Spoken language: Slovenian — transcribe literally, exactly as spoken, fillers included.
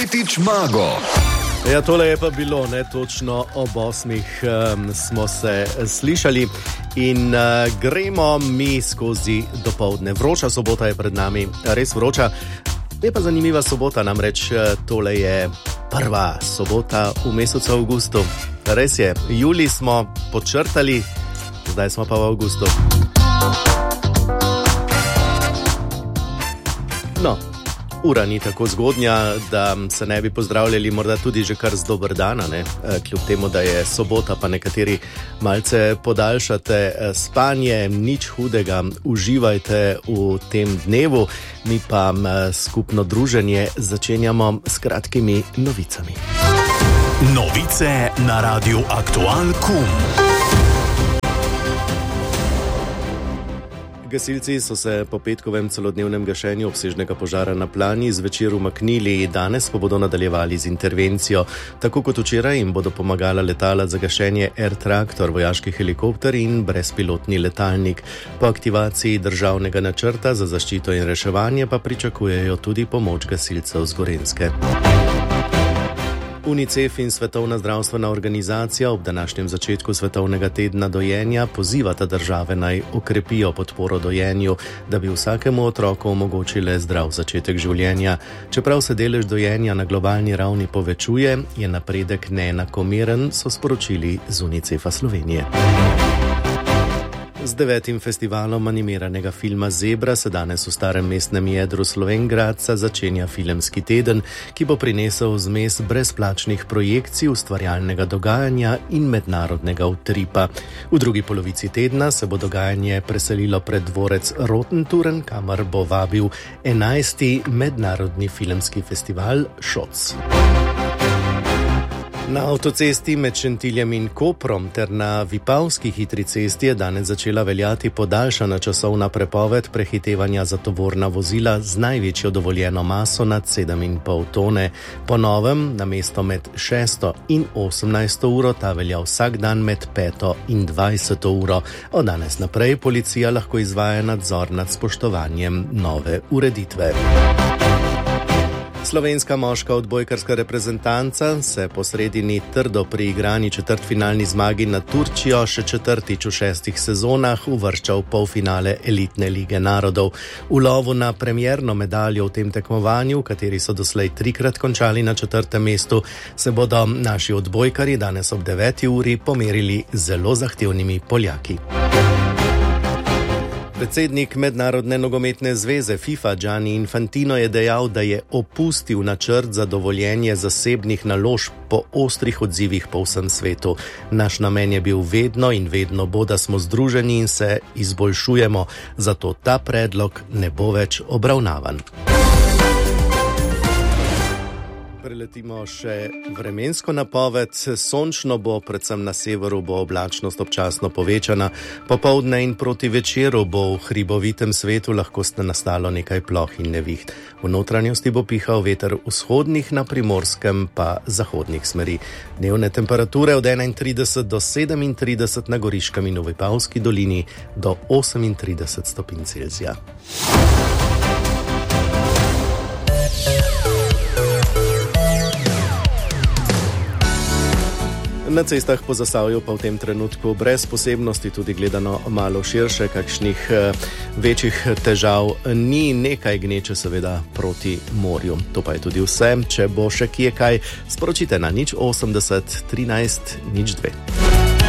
Fetič Mago. Ja, tole je pa bilo, ne točno ob osmih um, smo se slišali in uh, gremo mi skozi dopoldne. Vroča sobota je pred nami, res vroča. Je pa zanimiva sobota, namreč tole je prva sobota v mesecu avgustu. Res je, julij smo počrtali, zdaj smo pa v avgustu. No, ura ni tako zgodnja, da se ne bi pozdravljali morda tudi že kar z dober dana, ne? Kljub temu, da je sobota, pa nekateri malce podaljšate spanje, nič hudega, uživajte v tem dnevu, mi pa skupno druženje začenjamo s kratkimi novicami. Novice na Radiu Aktual Kum. Gasilci so se po petkovem celodnevnem gašenju obsežnega požara na Plani zvečer umaknili, danes pa bodo nadaljevali z intervencijo. Tako kot včeraj jim bodo pomagala letala za gašenje Air Tractor, vojaški helikopter in brezpilotni letalnik. Po aktivaciji državnega načrta za zaščito in reševanje pa pričakujejo tudi pomoč gasilcev z Gorenjske. UNICEF in Svetovna zdravstvena organizacija ob današnjem začetku svetovnega tedna dojenja pozivata države naj okrepijo podporo dojenju, da bi vsakemu otroku omogočile zdrav začetek življenja. Čeprav se delež dojenja na globalni ravni povečuje, je napredek neenakomeren, so sporočili z UNICEF-a Slovenije. Z devetim festivalom animiranega filma Zebra se danes v starem mestnem jedru Slovenj Gradca začenja filmski teden, ki bo prinesel zmes brezplačnih projekcij, ustvarjalnega dogajanja in mednarodnega utripa. V drugi polovici tedna se bo dogajanje preselilo pred dvorec Rotenturen, kamor bo vabil enajsti mednarodni filmski festival Šoc. Na avtocesti med Šentiljem in Koprom ter na Vipavski hitri cesti je danes začela veljati podaljšana časovna prepoved prehitevanja za tovorna vozila z največjo dovoljeno maso nad sedem in pol tone. Po novem, namesto med šesto in osemnajsto uro, ta velja vsak dan med peto in dvajseto uro. Od danes naprej policija lahko izvaja nadzor nad spoštovanjem nove ureditve. Slovenska moška odbojkarska reprezentanca se po sredini trdo priigrani četrtfinalni zmagi na Turčijo še četrtič v šestih sezonah uvršča v polfinale elitne lige narodov. V lovu na premierno medaljo v tem tekmovanju, v kateri so doslej trikrat končali na četrtem mestu, se bodo naši odbojkarji danes ob deveti uri pomerili z zelo zahtevnimi Poljaki. Predsednik Mednarodne nogometne zveze FIFA Gianni Infantino je dejal, da je opustil načrt za dovoljenje zasebnih naložb po ostrih odzivih po vsem svetu. Naš namen je bil vedno in vedno bo, da smo združeni in se izboljšujemo, zato ta predlog ne bo več obravnavan. Preletimo še vremensko napoved. Sončno bo, predvsem na severu bo oblačnost občasno povečana. Popoldne in proti večeru bo v hribovitem svetu lahko nastalo nekaj ploh in neviht. V notranjosti bo pihal veter vzhodnih, na Primorskem pa zahodnih smeri. Dnevne temperature od enaintrideset do sedemintrideset na Goriškem in v Vipavski dolini do osemintrideset stopinj Celzija. Na cestah po Zasavju pa v tem trenutku brez posebnosti, tudi gledano malo širše, kakšnih eh, večjih težav ni, nekaj gneče seveda proti morju. To pa je tudi vse. Če bo še kje kaj, sporočite na nič osemdeset trinajst nič dve.